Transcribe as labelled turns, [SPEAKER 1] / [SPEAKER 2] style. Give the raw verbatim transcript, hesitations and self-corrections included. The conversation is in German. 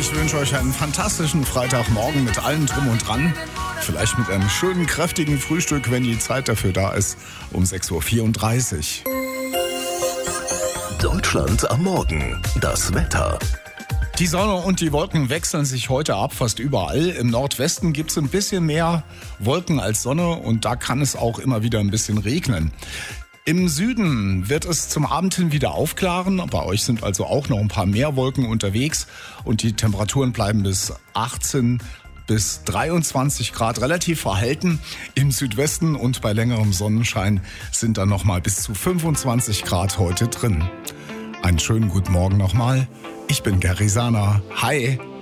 [SPEAKER 1] Ich wünsche euch einen fantastischen Freitagmorgen mit allem drum und dran. Vielleicht mit einem schönen, kräftigen Frühstück, wenn die Zeit dafür da ist, um sechs Uhr vierunddreißig.
[SPEAKER 2] Deutschland am Morgen. Das Wetter.
[SPEAKER 1] Die Sonne und die Wolken wechseln sich heute ab, fast überall. Im Nordwesten gibt es ein bisschen mehr Wolken als Sonne und da kann es auch immer wieder ein bisschen regnen. Im Süden wird es zum Abend hin wieder aufklaren. Bei euch sind also auch noch ein paar mehr Wolken unterwegs und die Temperaturen bleiben bis achtzehn bis dreiundzwanzig Grad relativ verhalten. Im Südwesten und bei längerem Sonnenschein sind dann noch mal bis zu fünfundzwanzig Grad heute drin. Einen schönen guten Morgen nochmal. Ich bin Gary Sana. Hi.